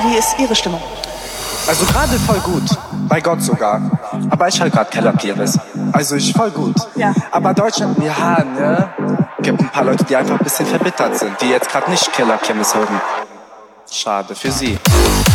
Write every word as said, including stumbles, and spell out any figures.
wie ist Ihre Stimmung? Also gerade voll gut, bei Gott sogar. Aber ich halt grad Kellerkirmes. Also ich voll gut. Ja. Aber Deutschland, ja, ne? Gibt ein paar Leute, die einfach ein bisschen verbittert sind, die jetzt gerade nicht Kellerkirmes hören. Schade für sie.